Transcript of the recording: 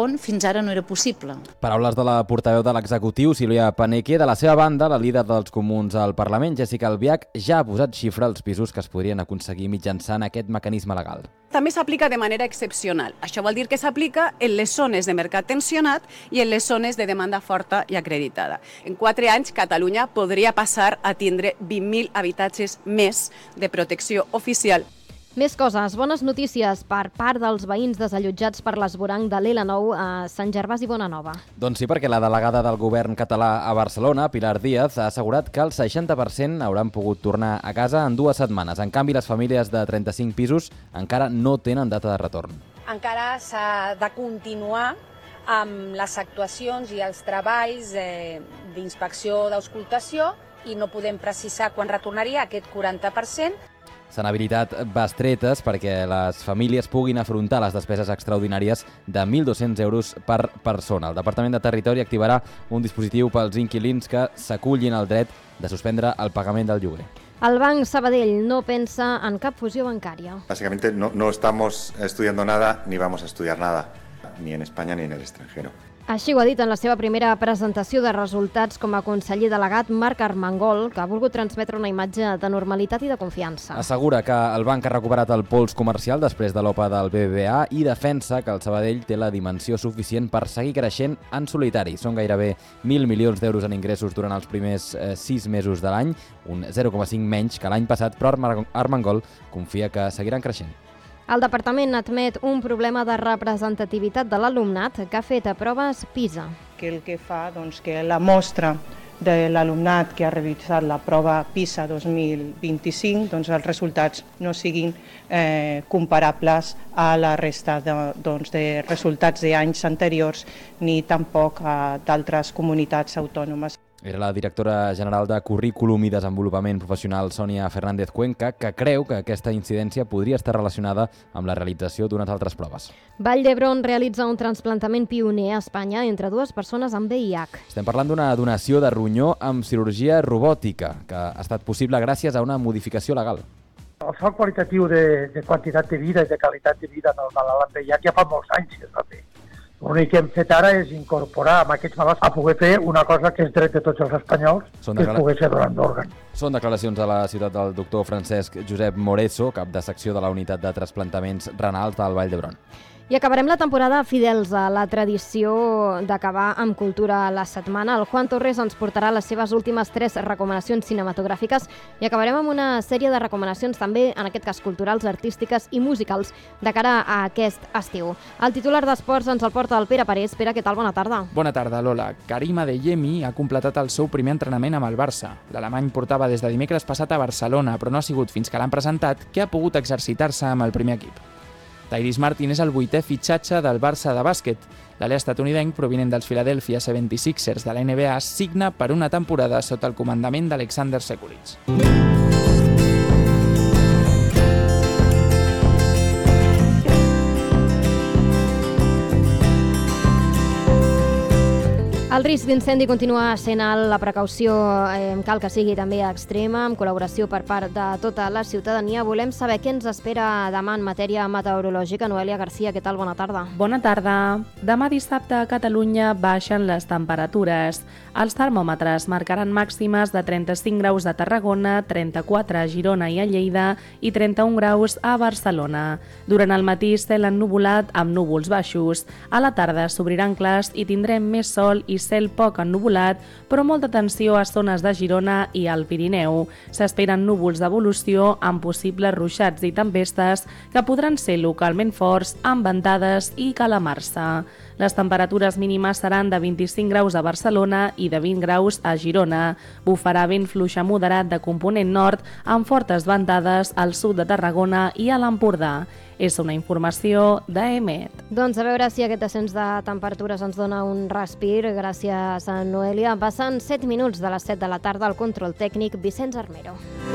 on fins ara no era possible. Paraules de la portaveu de l'executiu, Sílvia Paneque. De la seva banda, la líder dels comuns al Parlament, Jéssica Albiach, ja ha posat xifra als pisos que es podrien aconseguir mitjançant aquest mecanisme legal. També s'aplica de manera excepcional. Això vol dir que s'aplica en les zones de mercat tensionat i en les zones de demanda forta i acreditada. En 4 anys, Catalunya podria passar a tindre 20.000 habitatges més de protecció oficial. Més coses, bones notícies per part dels veïns desallotjats per l'esvoranc de l'L9 a Sant Gervasi i Bonanova. Doncs sí, perquè la delegada del govern català a Barcelona, Pilar Díaz, ha assegurat que el 60% hauran pogut tornar a casa en 2 setmanes. En canvi, les famílies de 35 pisos encara no tenen data de retorn. Encara s'ha de continuar amb les actuacions i els treballs d'inspecció d'auscultació i no podem precisar quan retornaria aquest 40%. S'han habilitat bestretes perquè les famílies puguin afrontar les despeses extraordinàries de 1.200 euros per persona. El Departament de Territori activarà un dispositiu pels inquilins que s'acullin al dret de suspendre el pagament del lloguer. El Banc Sabadell no pensa en cap fusió bancària. Básicamente no estamos estudiando nada ni vamos a estudiar nada, ni en España ni en el extranjero. Així ho ha dit en la seva primera presentació de resultats com a conseller delegat Marc Armengol, que ha volgut transmetre una imatge de normalitat i de confiança. Assegura que el banc ha recuperat el pols comercial després de l'OPA del BBVA i defensa que el Sabadell té la dimensió suficient per seguir creixent en solitari. Són gairebé 1.000 milions d'euros en ingressos durant els primers 6 mesos de l'any, un 0,5 menys que l'any passat, però Armengol confia que seguiran creixent. El departament admet un problema de representativitat de l'alumnat que ha fet a proves PISA. Que el que fa que la mostra de l'alumnat que ha realitzat la prova PISA 2025, els resultats no siguin comparables a la resta de resultats d'anys anteriors ni tampoc d'altres comunitats autònomes. Era la directora general de Currículum i Desenvolupament Professional, Sònia Fernández Cuenca, que creu que aquesta incidència podria estar relacionada amb la realització d'unes altres proves. Vall d'Hebron realitza un trasplantament pioner a Espanya entre 2 persones amb VIH. Estem parlant d'una donació de ronyó amb cirurgia robòtica, que ha estat possible gràcies a una modificació legal. El salt qualitatiu de quantitat de vida i de qualitat de vida del malalt amb VIH ja fa molts anys que es va fer. L'únic que hem fet ara és incorporar amb aquests malalts a poder fer una cosa que és dret de tots els espanyols, que és poder ser donant d'òrgans. Són declaracions a la ciutat del doctor Francesc Josep Moreso, cap de secció de la unitat de trasplantaments renals del Vall d'Hebron. I acabarem la temporada fidels a la tradició d'acabar amb cultura a la setmana. El Juan Torres ens portarà les seves últimes 3 recomanacions cinematogràfiques i acabarem amb una sèrie de recomanacions també, en aquest cas culturals, artístiques i musicals, de cara a aquest estiu. El titular d'Esports ens el porta el Pere Parés. Pere, què tal? Bona tarda. Bona tarda, Lola. Karim Adeyemi ha completat el seu primer entrenament amb el Barça. L'alemany portava des de dimecres passat a Barcelona, però no ha sigut fins que l'han presentat que ha pogut exercitar-se amb el primer equip. Tyrese Martin és el 8è fitxatge del Barça de bàsquet. L'alè estatunidenc, provinent dels Philadelphia 76ers de la NBA, signa per una temporada sota el comandament d'Alexander Sekulic. El risc d'incendi continua sent alt, la precaució cal que sigui també extrema, amb col·laboració per part de tota la ciutadania. Volem saber què ens espera demà en matèria meteorològica. Noelia Garcia, què tal? Bona tarda. Bona tarda. Demà dissabte a Catalunya baixen les temperatures. Els termòmetres marcaran màximes de 35 graus a Tarragona, 34 a Girona i a Lleida i 31 graus a Barcelona. Durant el matí, cel ennuvolat amb núvols baixos. A la tarda s'obriran clars i tindrem més sol i cel poc ennuvolat, però molta atenció a zones de Girona i al Pirineu. S'esperen núvols d'evolució amb possibles ruixats i tempestes que podran ser localment forts, amb ventades i calamarsa. Les temperatures mínimes seran de 25 graus a Barcelona i de 20 graus a Girona. Bufarà vent fluix a moderat de component nord amb fortes ventades al sud de Tarragona i a l'Empordà. És una informació d'EMET. Doncs a veure si aquest descens de temperatures ens dona un respir. Gràcies a Noelia. Passen 7 minuts de les 7 de la tarda al control tècnic Vicenç Armero.